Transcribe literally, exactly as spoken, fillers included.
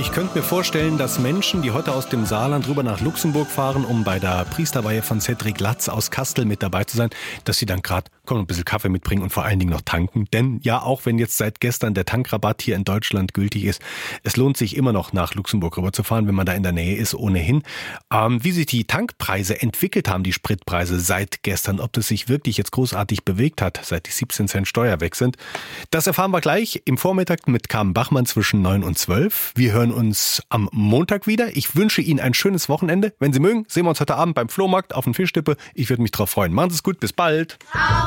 Ich könnte mir vorstellen, dass Menschen, die heute aus dem Saarland rüber nach Luxemburg fahren, um bei der Priesterweihe von Cedric Latz aus Kastel mit dabei zu sein, dass sie dann gerade ein bisschen Kaffee mitbringen und vor allen Dingen noch tanken. Denn ja, auch wenn jetzt seit gestern der Tankrabatt hier in Deutschland gültig ist, es lohnt sich immer noch nach Luxemburg rüber zu fahren, wenn man da in der Nähe ist, ohnehin. Ähm, wie sich die Tankpreise entwickelt haben, die Spritpreise seit gestern, ob das sich wirklich jetzt großartig bewegt hat, seit die siebzehn Cent Steuer weg sind, das erfahren wir gleich im Vormittag mit Carmen Bachmann zwischen neun und zwölf. Wir hören uns am Montag wieder. Ich wünsche Ihnen ein schönes Wochenende. Wenn Sie mögen, sehen wir uns heute Abend beim Flohmarkt auf dem Fischtippe. Ich würde mich drauf freuen. Machen Sie es gut, bis bald.